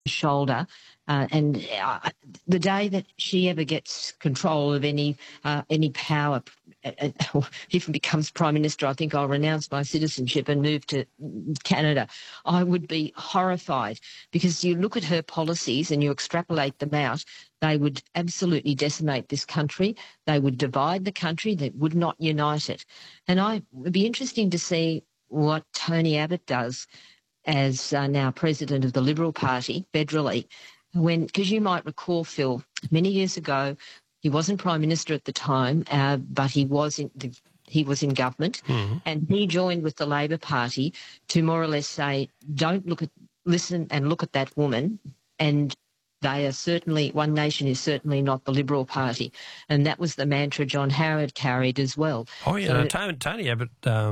shoulder, and the day that she ever gets control of any power, or even becomes Prime Minister, I think I'll renounce my citizenship and move to Canada. I would be horrified, because you look at her policies and you extrapolate them out, they would absolutely decimate this country. They would divide the country. They would not unite it. And it would be interesting to see what Tony Abbott does as now president of the Liberal Party federally, because you might recall, Phil, many years ago, he wasn't Prime Minister at the time, but he was in government, and he joined with the Labor Party to more or less say, listen and look at that woman, and they are certainly, One Nation is certainly not the Liberal Party. And that was the mantra John Howard carried as well. Oh, yeah, Tony Abbott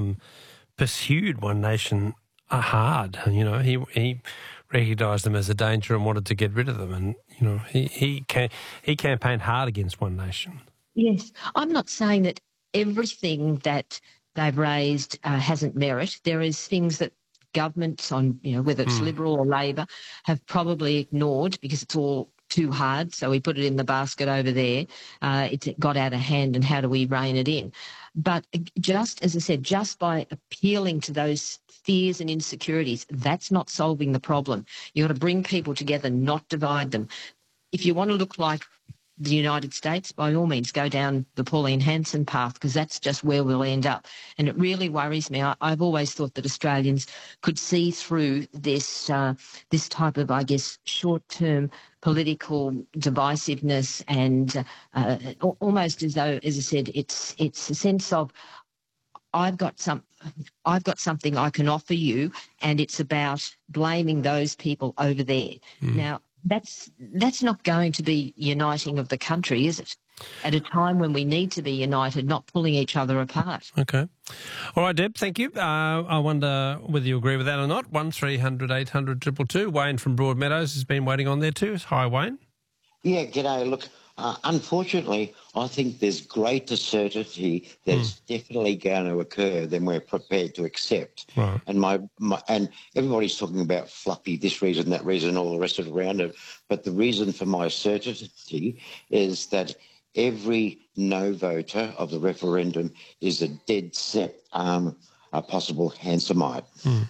pursued One Nation hard. You know, he recognised them as a danger and wanted to get rid of them. And, you know, he campaigned hard against One Nation. Yes. I'm not saying that everything that they've raised hasn't merit. There is things that governments on, you know, whether it's Liberal or Labor, have probably ignored because it's all too hard. So we put it in the basket over there. It got out of hand, and how do we rein it in? But just, as I said, just by appealing to those fears and insecurities, that's not solving the problem. You've got to bring people together, not divide them. If you want to look like the United States, by all means, go down the Pauline Hanson path, because that's just where we'll end up. And it really worries me. I've always thought that Australians could see through this type of, I guess, short-term political divisiveness, and almost as though, as I said, it's a sense of I've got something I can offer you, and it's about blaming those people over there. Now, that's not going to be uniting of the country, is it? At a time when we need to be united, not pulling each other apart. Okay. All right, Deb, thank you. I wonder whether you agree with that or not. 1300 800 222. Wayne from Broadmeadows has been waiting on there too. Hi, Wayne. Yeah, g'day. Look, unfortunately, I think there's greater certainty that's definitely going to occur than we're prepared to accept. Right. And and everybody's talking about fluffy, this reason, that reason, all the rest of it around it. But the reason for my certainty is that every no voter of the referendum is a dead set a possible Hansomite.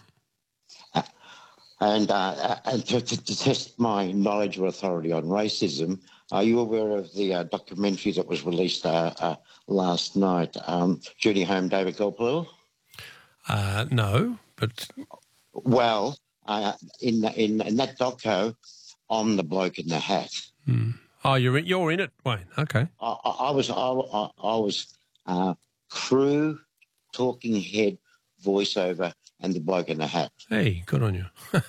And to test my knowledge or authority on racism, are you aware of the documentary that was released last night, Shooting Home David Gulpilil? No, but... Well, in that doco, I'm the bloke in the hat. Oh, you're in it, Wayne. Okay. I was crew, talking head, voiceover, and the bloke in the hat. Hey, good on you.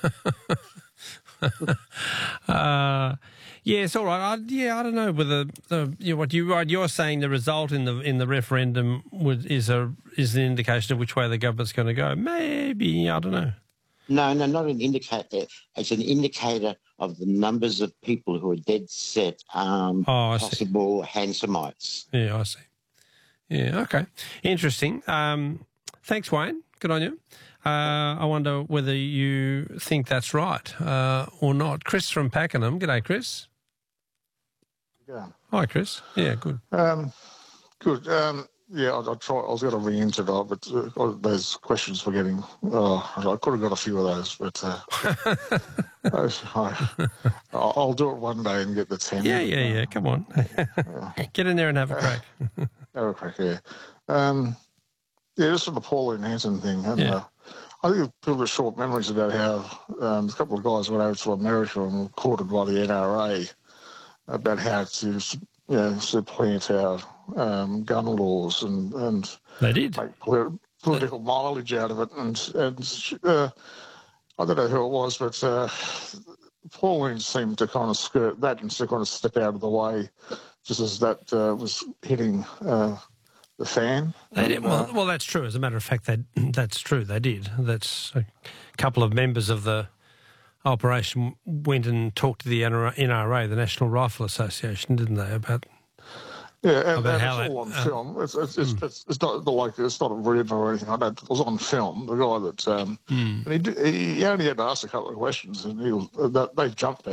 Yes, all right. I don't know whether what you're saying, the result in the referendum is an indication of which way the government's going to go. Maybe, I don't know. No, not an indicator. It's an indicator of the numbers of people who are dead set possible Hansomites. Yeah, I see. Yeah, okay. Interesting. Thanks, Wayne. Good on you. I wonder whether you think that's right or not. Chris from Pakenham. G'day, Chris. Yeah. Hi, Chris. Yeah, good. Good. Yeah, I'll try. I was going to ring into that, but those questions for getting. I could have got a few of those, but I'll do it one day and get the 10. Yeah. Come on, get in there and have a crack. Have a crack, yeah. Just on the Pauline Hanson thing, and I think people have short memories about how a couple of guys went over to America and were courted by the NRA about how to, supplant our gun laws and they did make political mileage out of it. And I don't know who it was, but Pauline seemed to kind of skirt that and to kind of step out of the way just as that was hitting the fan. They did. Well, that's true. As a matter of fact, that's true. They did. That's a couple of members of the operation went and talked to the NRA, the National Rifle Association, didn't they, about Yeah, and about it's how all on film. It's not like it's not written or anything like that. It was on film. The guy that and he only had to ask a couple of questions, and they jumped